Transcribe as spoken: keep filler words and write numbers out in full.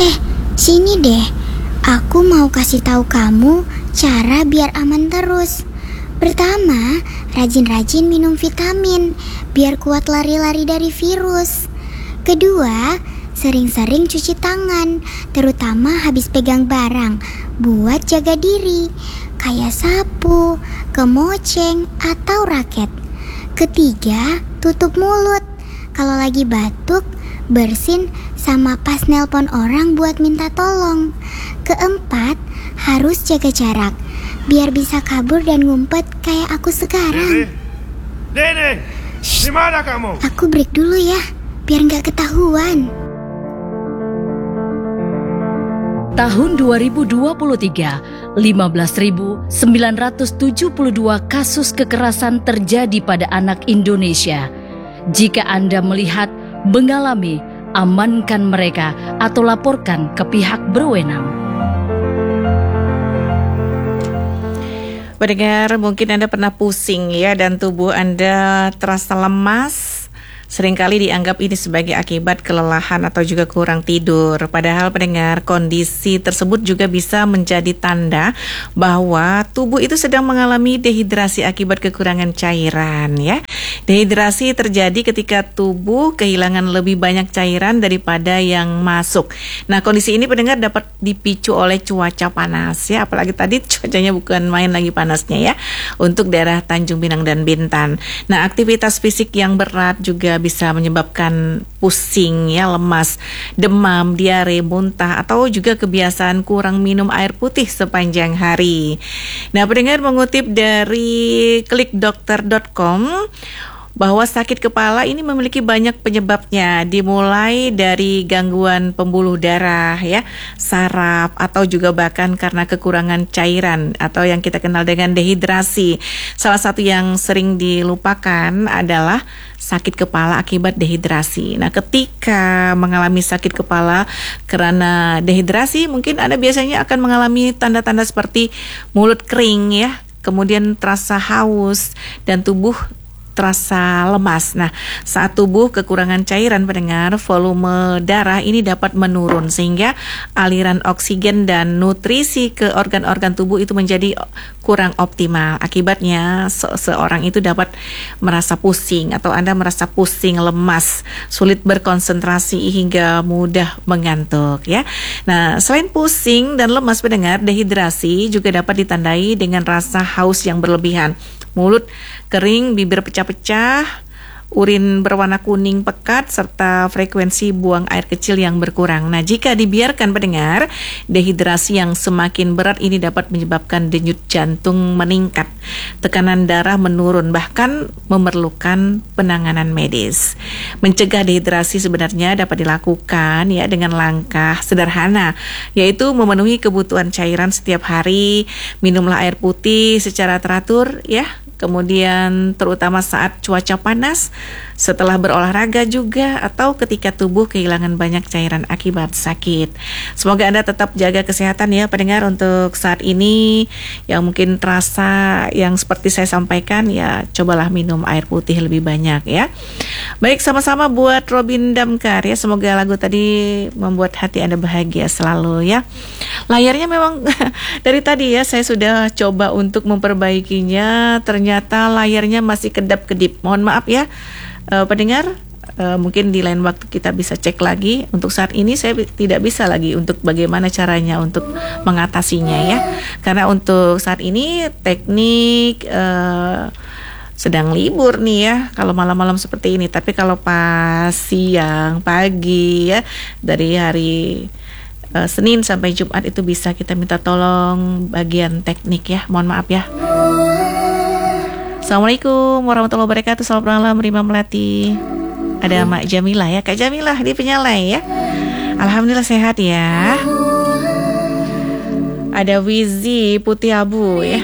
Eh, sini deh. Aku mau kasih tahu kamu cara biar aman terus. Pertama, rajin-rajin minum vitamin biar kuat lari-lari dari virus. Kedua, sering-sering cuci tangan, terutama habis pegang barang, buat jaga diri, kayak sapu, kemoceng, atau raket. Ketiga, tutup mulut. Kalau lagi batuk, bersin sama pas nelpon orang buat minta tolong. Keempat, harus jaga jarak, biar bisa kabur dan ngumpet kayak aku sekarang. Dede, di mana kamu? Aku break dulu ya, biar nggak ketahuan. Tahun dua ribu dua puluh tiga, lima belas ribu sembilan ratus tujuh puluh dua kasus kekerasan terjadi pada anak Indonesia. Jika Anda melihat, mengalami, amankan mereka atau laporkan ke pihak berwenang. Pendengar, mungkin Anda pernah pusing ya dan tubuh Anda terasa lemas. Seringkali dianggap ini sebagai akibat kelelahan atau juga kurang tidur. Padahal pendengar, kondisi tersebut juga bisa menjadi tanda bahwa tubuh itu sedang mengalami dehidrasi akibat kekurangan cairan ya. Dehidrasi terjadi ketika tubuh kehilangan lebih banyak cairan daripada yang masuk. Nah, kondisi ini pendengar dapat dipicu oleh cuaca panas ya, apalagi tadi cuacanya bukan main lagi panasnya ya untuk daerah Tanjung Pinang dan Bintan. Nah, aktivitas fisik yang berat juga bisa menyebabkan pusing ya, lemas, demam, diare, muntah, atau juga kebiasaan kurang minum air putih sepanjang hari. Nah, pendengar, mengutip dari klik dokter dot com bahwa sakit kepala ini memiliki banyak penyebabnya, dimulai dari gangguan pembuluh darah ya, saraf, atau juga bahkan karena kekurangan cairan atau yang kita kenal dengan dehidrasi. Salah satu yang sering dilupakan adalah sakit kepala akibat dehidrasi. Nah, ketika mengalami sakit kepala karena dehidrasi, mungkin Anda biasanya akan mengalami tanda-tanda seperti mulut kering ya, kemudian terasa haus dan tubuh terasa lemas. Nah, saat tubuh kekurangan cairan pendengar, volume darah ini dapat menurun sehingga aliran oksigen dan nutrisi ke organ-organ tubuh itu menjadi kurang optimal. Akibatnya seseorang itu dapat merasa pusing atau Anda merasa pusing, lemas, sulit berkonsentrasi hingga mudah mengantuk ya. Nah, selain pusing dan lemas pendengar, dehidrasi juga dapat ditandai dengan rasa haus yang berlebihan. Mulut kering, bibir pecah-pecah, urin berwarna kuning pekat, serta frekuensi buang air kecil yang berkurang. Nah, jika dibiarkan pendengar, dehidrasi yang semakin berat ini dapat menyebabkan denyut jantung meningkat, tekanan darah menurun, bahkan memerlukan penanganan medis. Mencegah dehidrasi sebenarnya dapat dilakukan ya dengan langkah sederhana, yaitu memenuhi kebutuhan cairan setiap hari, minumlah air putih secara teratur ya. Kemudian terutama saat cuaca panas, setelah berolahraga juga, atau ketika tubuh kehilangan banyak cairan akibat sakit. Semoga Anda tetap jaga kesehatan ya pendengar untuk saat ini. Yang mungkin terasa yang seperti saya sampaikan ya, cobalah minum air putih lebih banyak ya. Baik, sama-sama buat Robin Damkar ya. Semoga lagu tadi membuat hati Anda bahagia selalu ya. Layarnya memang dari tadi ya saya sudah coba untuk memperbaikinya, ternyata layarnya masih kedap-kedip. Mohon maaf ya uh, pendengar, uh, mungkin di lain waktu kita bisa cek lagi. Untuk saat ini saya tidak bisa lagi untuk bagaimana caranya untuk mengatasinya ya. Karena untuk saat ini teknik uh, sedang libur nih ya, kalau malam-malam seperti ini. Tapi kalau pas siang, pagi ya, dari hari Uh, Senin sampai Jumat itu bisa kita minta tolong bagian teknik ya. Mohon maaf ya. Assalamualaikum warahmatullahi wabarakatuh. Selamat malam Rima Melati. Ada Mak Jamilah ya, Kak Jamilah di Penyalai ya. Alhamdulillah sehat ya. Ada Wizi Putih Abu ya.